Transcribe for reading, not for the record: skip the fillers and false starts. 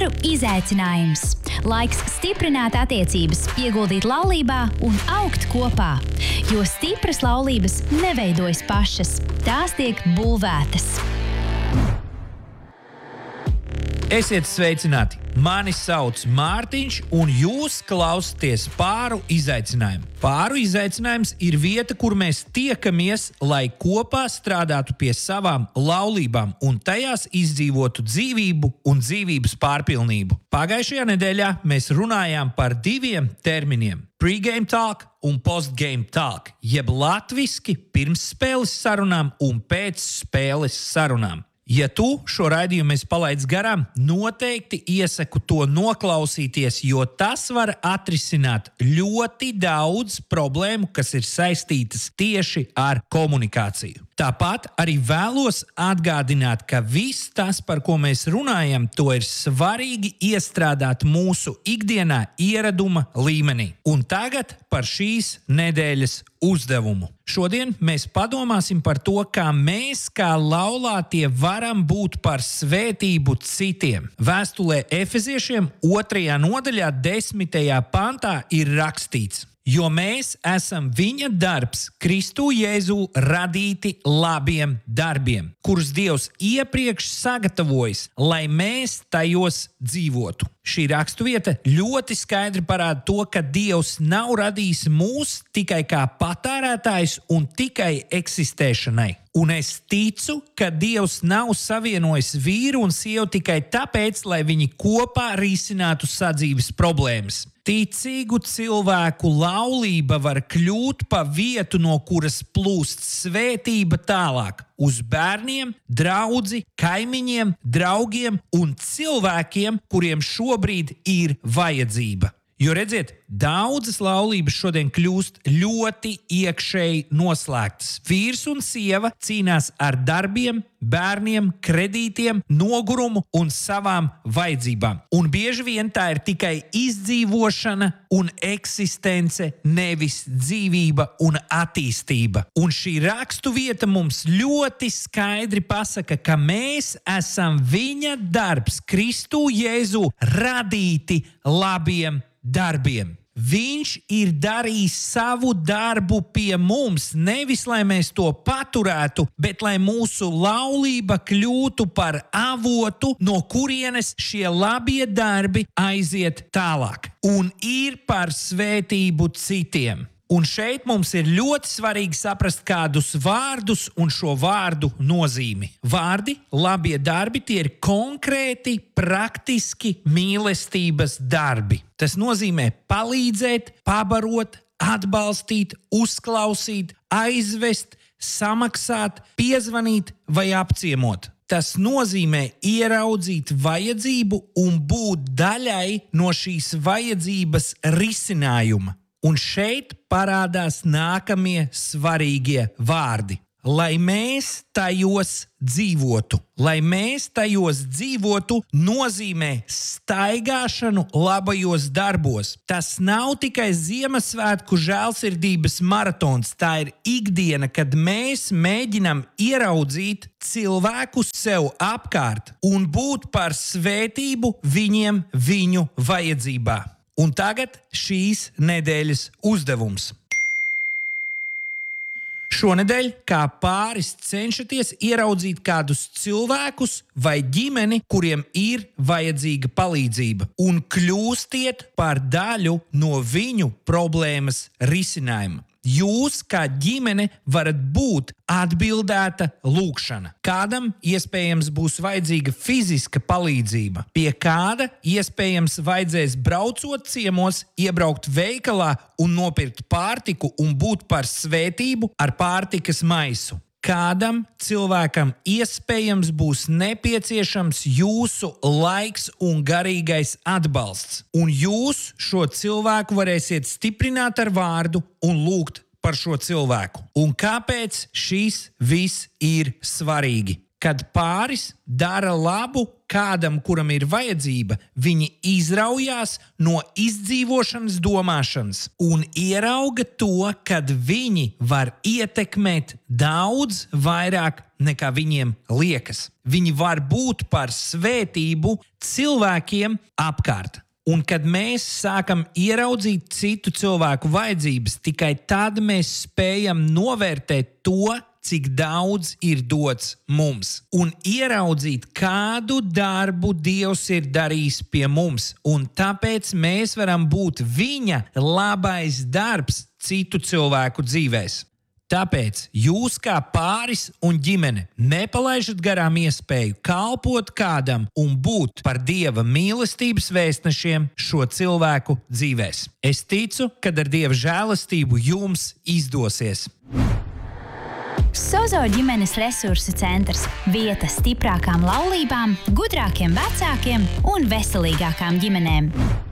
Pāru izaicinājums. Laiks stiprināt attiecības, ieguldīt laulībā un augt kopā. Jo stipras laulības neveidojas pašas, tās tiek būvētas. Esiet sveicināti! Mani sauc Mārtiņš, un jūs klausāties Pāru izaicinājumu. Pāru izaicinājums ir vieta, kur mēs tiekamies, lai kopā strādātu pie savām laulībām un tajās izdzīvotu dzīvību un dzīvības pārpilnību. Pagājušajā nedēļā mēs runājām par diviem terminiem – pre-game talk un post-game talk, jeb latviski pirms spēles sarunām un pēc spēles sarunām. Ja tu šo raidījumu esi palaidis garām, noteikti iesaku to noklausīties, jo tas var atrisināt ļoti daudz problēmu, kas ir saistītas tieši ar komunikāciju. Tāpat arī vēlos atgādināt, ka viss tas, par ko mēs runājam, to ir svarīgi iestrādāt mūsu ikdienā ieraduma līmenī. Un tagad par šīs nedēļas uzdevumu. Šodien mēs padomāsim par to, kā mēs, kā laulātie, varam būt par svētību citiem. Vēstulē Efeziešiem 2. nodaļā 10. pantā ir rakstīts: jo mēs esam viņa darbs, Kristu Jēzu radīti labiem darbiem, kurus Dievs iepriekš sagatavojis, lai mēs tajos dzīvotu. Šī raksturvieta ļoti skaidri parāda to, ka Dievs nav radījis mūs tikai kā patērētājs un tikai eksistēšanai. Un es ticu, ka Dievs nav savienojis vīru un sievu tikai tāpēc, lai viņi kopā risinātu sadzīves problēmas. Ticīgu cilvēku laulība var kļūt pa vietu, no kuras plūst svētība tālāk uz bērniem, draudzi, kaimiņiem, draugiem un cilvēkiem, kuriem šobrīd ir vajadzība. Jo redziet, daudzas laulības šodien kļūst ļoti iekšēji noslēgtas. Vīrs un sieva cīnās ar darbiem, bērniem, kredītiem, nogurumu un savām vajadzībām. Un bieži vien tā ir tikai izdzīvošana un eksistence, nevis dzīvība un attīstība. Un šī raksturvieta mums ļoti skaidri pasaka, ka mēs esam viņa darbs, Kristu Jēzu radīti labiem darbiem. Viņš ir darījis savu darbu pie mums, nevis lai mēs to paturētu, bet lai mūsu laulība kļūtu par avotu, no kurienes šie labie darbi aiziet tālāk un ir par svētību citiem. Un šeit mums ir ļoti svarīgi saprast kādus vārdus un šo vārdu nozīmi. Vārdi, labie darbi, tie ir konkrēti, praktiski mīlestības darbi. Tas nozīmē palīdzēt, pabarot, atbalstīt, uzklausīt, aizvest, samaksāt, piezvanīt vai apciemot. Tas nozīmē ieraudzīt vajadzību un būt daļai no šīs vajadzības risinājuma. Un šeit parādās nākamie svarīgie vārdi. Lai mēs tajos dzīvotu. Lai mēs tajos dzīvotu nozīmē staigāšanu labajos darbos. Tas nav tikai Ziemassvētku žēlsirdības maratons. Tā ir ikdiena, kad mēs mēģinam ieraudzīt cilvēkus sev apkārt un būt par svētību viņiem viņu vajadzībā. Un tagad šīs nedēļas uzdevums. Šonedēļ kā pāris cenšaties ieraudzīt kādus cilvēkus vai ģimeni, kuriem ir vajadzīga palīdzība, un kļūstiet par daļu no viņu problēmas risinājuma. Jūs, kā ģimene, varat būt atbildēta lūgšana. Kādam iespējams būs vajadzīga fiziska palīdzība. Pie kāda iespējams vajadzēs braucot ciemos, iebraukt veikalā un nopirkt pārtiku un būt par svētību ar pārtikas maisu. Kādam cilvēkam iespējams būs nepieciešams jūsu laiks un garīgais atbalsts, un jūs šo cilvēku varēsiet stiprināt ar vārdu un lūgt par šo cilvēku. Un kāpēc šis viss ir svarīgi? Kad pāris dara labu kādam, kuram ir vajadzība, viņi izraujās no izdzīvošanas domāšanas un ierauga to, kad viņi var ietekmēt daudz vairāk nekā viņiem liekas. Viņi var būt par svētību cilvēkiem apkārt. Un kad mēs sākam ieraudzīt citu cilvēku vajadzības, tikai tad mēs spējam novērtēt to, cik daudz ir dots mums, un ieraudzīt, kādu darbu Dievs ir darījis pie mums, un tāpēc mēs varam būt viņa labais darbs citu cilvēku dzīvēs. Tāpēc jūs kā pāris un ģimene nepalaižat garām iespēju kalpot kādam un būt par Dieva mīlestības vēstnešiem šo cilvēku dzīvēs. Es ticu, ka ar Dieva žēlastību jums izdosies. Sozo ģimenes resursu centrs – vieta stiprākām laulībām, gudrākiem vecākiem un veselīgākām ģimenēm.